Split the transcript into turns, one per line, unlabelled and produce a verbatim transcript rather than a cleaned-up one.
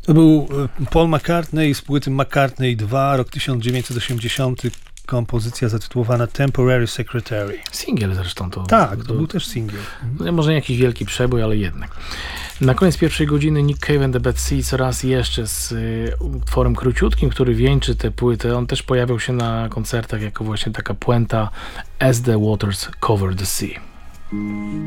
To był Paul McCartney z płyty McCartney dwa, rok tysiąc dziewięćset osiemdziesiąty, kompozycja zatytułowana Temporary Secretary.
Singiel zresztą to.
Tak, to był też singiel.
No, może nie jakiś wielki przebój, ale jednak. Na koniec pierwszej godziny Nick Cave and the Bad Seeds raz jeszcze z y, utworem króciutkim, który wieńczy tę płytę. On też pojawiał się na koncertach jako właśnie taka puenta As the Waters Cover the Sea.